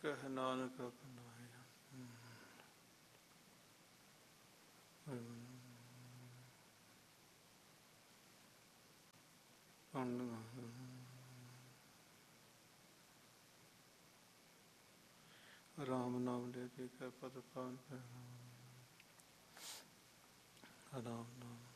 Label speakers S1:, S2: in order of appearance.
S1: ਕਹਿ ਨਾਨਕ ਕਨਾਇਆ। ਰਾਮ ਨਾਮ ਲੈ ਕੇ ਪਦ ਪਾਵਨ ਰਾਮ ਨਾਮ